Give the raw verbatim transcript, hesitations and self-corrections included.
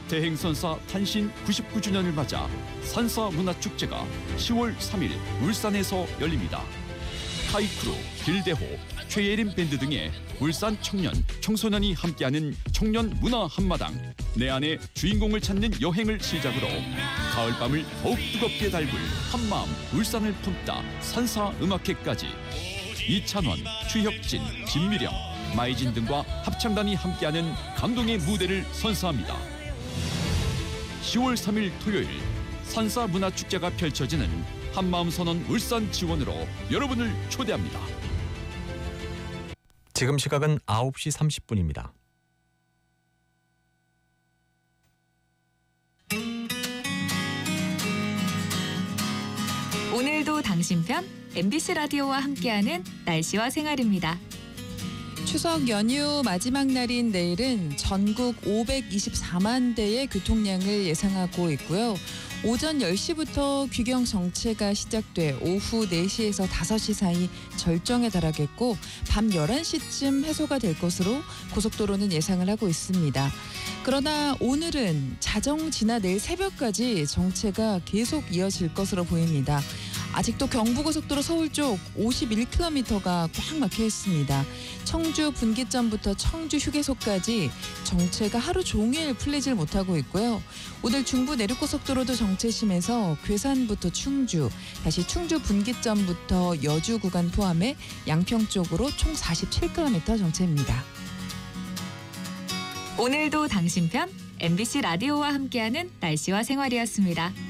대행선사 탄신 구십구 주년을 맞아 산사문화축제가 시월 삼일 울산에서 열립니다. 카이크루, 길대호, 최예림 밴드 등의 울산 청년, 청소년이 함께하는 청년 문화 한마당, 내 안의 주인공을 찾는 여행을 시작으로 가을밤을 더욱 뜨겁게 달굴 한마음 울산을 품다 산사음악회까지 이찬원, 최혁진, 김미령, 마이진 등과 합창단이 함께하는 감동의 무대를 선사합니다. 시월 삼일 토요일 산사문화축제가 펼쳐지는 한마음선언 울산 지원으로 여러분을 초대합니다. 지금 시각은 아홉 시 삼십 분입니다. 오늘도 당신 편 엠비씨 라디오와 함께하는 날씨와 생활입니다. 추석 연휴 마지막 날인 내일은 전국 오백이십사만 대의 교통량을 예상하고 있고요. 오전 열 시부터 귀경 정체가 시작돼 오후 네 시에서 다섯 시 사이 절정에 달하겠고 밤 열한 시쯤 해소가 될 것으로 고속도로는 예상을 하고 있습니다. 그러나 오늘은 자정 지나 내일 새벽까지 정체가 계속 이어질 것으로 보입니다. 아직도 경부고속도로 서울 쪽 오십일 킬로미터가 꽉 막혀 있습니다. 청주 분기점부터 청주 휴게소까지 정체가 하루 종일 풀리질 못하고 있고요. 오늘 중부 내륙고속도로도 정체 심해서 괴산부터 충주, 다시 충주 분기점부터 여주 구간 포함해 양평 쪽으로 총 사십칠 킬로미터 정체입니다. 오늘도 당신 편 엠비씨 라디오와 함께하는 날씨와 생활이었습니다.